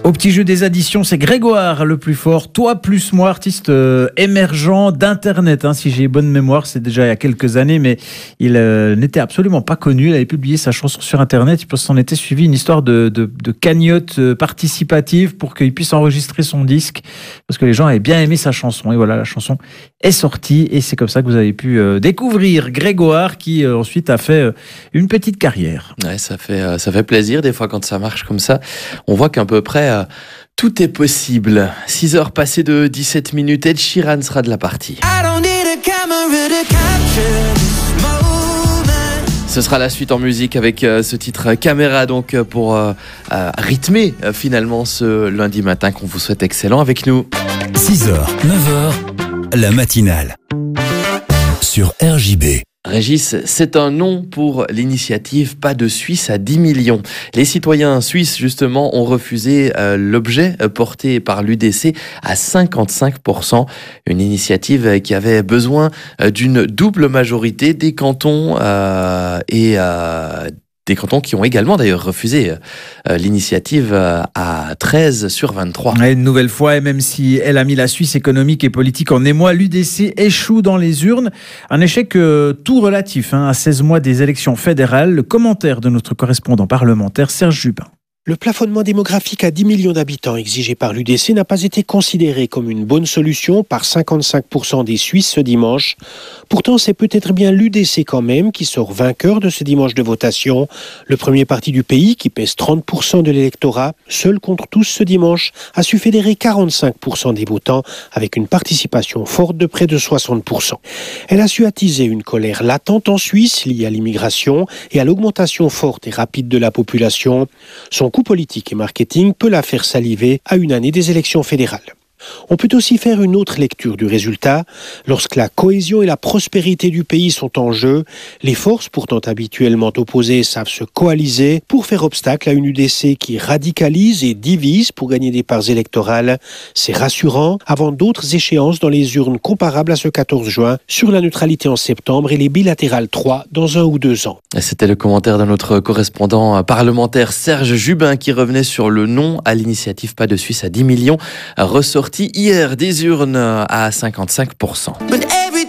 Au petit jeu des additions, c'est Grégoire le plus fort. Toi plus moi, artiste émergent d'Internet. Si j'ai bonne mémoire, c'est déjà il y a quelques années, mais il n'était absolument pas connu. Il avait publié sa chanson sur Internet. Il s'en était suivi une histoire de cagnotte participative pour qu'il puisse enregistrer son disque, parce que les gens avaient bien aimé sa chanson. Et voilà, la chanson est sortie et c'est comme ça que vous avez pu découvrir Grégoire, qui ensuite a fait une petite carrière. Ouais, ça fait plaisir des fois quand ça marche comme ça. On voit qu'à peu près tout est possible. 6h passées de 17 minutes, Ed Sheeran sera de la partie. Ce sera la suite en musique avec ce titre Caméra, donc pour rythmer finalement ce lundi matin qu'on vous souhaite excellent avec nous. 6h, 9h, la matinale sur RJB. Régis, c'est un non pour l'initiative Pas de Suisse à 10 millions. Les citoyens suisses, justement, ont refusé l'objet porté par l'UDC à 55%. Une initiative qui avait besoin d'une double majorité des cantons et des cantons qui ont également d'ailleurs refusé l'initiative à 13 sur 23. Et une nouvelle fois, et même si elle a mis la Suisse économique et politique en émoi, l'UDC échoue dans les urnes. Un échec tout relatif à 16 mois des élections fédérales. Le commentaire de notre correspondant parlementaire Serge Jubin. Le plafonnement démographique à 10 millions d'habitants exigé par l'UDC n'a pas été considéré comme une bonne solution par 55% des Suisses ce dimanche. Pourtant, c'est peut-être bien l'UDC quand même qui sort vainqueur de ce dimanche de votation. Le premier parti du pays, qui pèse 30% de l'électorat, seul contre tous ce dimanche, a su fédérer 45% des votants avec une participation forte de près de 60%. Elle a su attiser une colère latente en Suisse liée à l'immigration et à l'augmentation forte et rapide de la population. Son coût politique et marketing peut la faire saliver à une année des élections fédérales. On peut aussi faire une autre lecture du résultat. Lorsque la cohésion et la prospérité du pays sont en jeu, les forces pourtant habituellement opposées savent se coaliser pour faire obstacle à une UDC qui radicalise et divise pour gagner des parts électorales. C'est rassurant avant d'autres échéances dans les urnes comparables à ce 14 juin sur la neutralité en septembre et les bilatérales 3 dans 1 ou 2 ans. C'était le commentaire de notre correspondant parlementaire Serge Jubin qui revenait sur le non à l'initiative Pas de Suisse à 10 millions, ressorti hier des urnes à 55%.